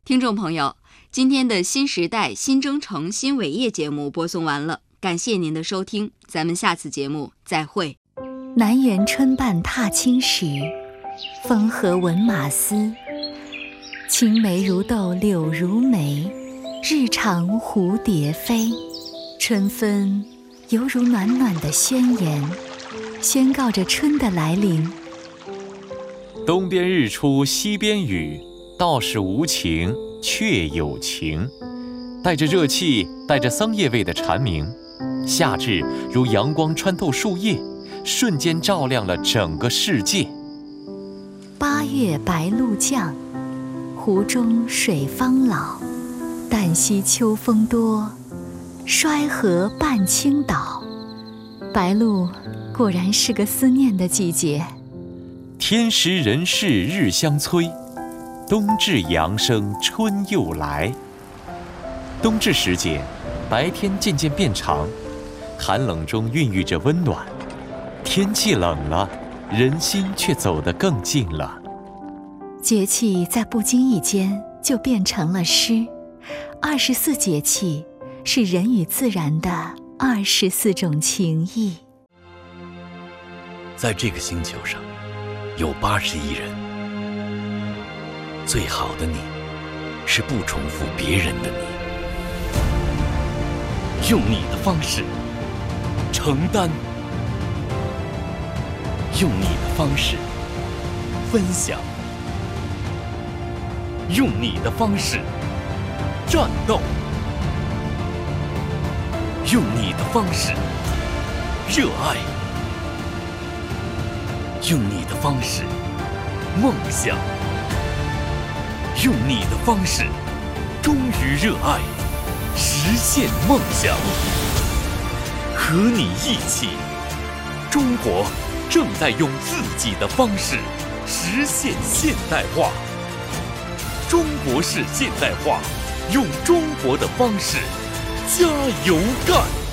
听众朋友，今天的新时代新征程新伟业节目播送完了，感谢您的收听，咱们下次节目再会。 南园春半踏青时，风和闻马嘶。青梅如豆柳如眉，日长蝴蝶飞。春分犹如暖暖的宣言，宣告着春的来临。 东边日出西边雨，道是无晴却有晴。带着热气，带着桑叶味的蝉鸣，夏至如阳光穿透树叶，瞬间照亮了整个世界。 8月白露降，湖中水方老。旦夕秋风多，衰荷半倾倒。白露果然是个思念的季节。 天时人事日相催，冬至阳生春又来。冬至时节，白天渐渐变长，寒冷中孕育着温暖。天气冷了，人心却走得更近了。 节气在不经意间就变成了诗。24节气是人与自然的24种情谊。 在这个星球上，有80亿人。最好的你，是不重复别人的你。用你的方式承担，用你的方式分享，用你的方式战斗，用你的方式热爱，用你的方式梦想，用你的方式忠于热爱，实现梦想。和你一起，中国正在用自己的方式实现现代化。中国式现代化，用中国的方式加油干！